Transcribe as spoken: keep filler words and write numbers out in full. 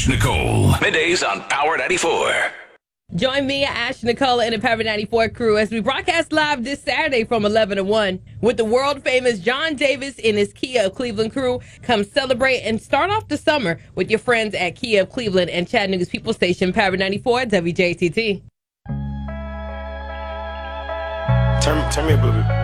Ash Nicole. Middays on Power ninety-four. Join me, Ash Nicole, and the Power ninety-four crew as we broadcast live this Saturday from eleven to one with the world-famous John Davis and his Kia of Cleveland crew. Come celebrate and start off the summer with your friends at Kia of Cleveland and Chattanooga's People Station, Power ninety-four, W J T T. Turn, turn me up a little bit.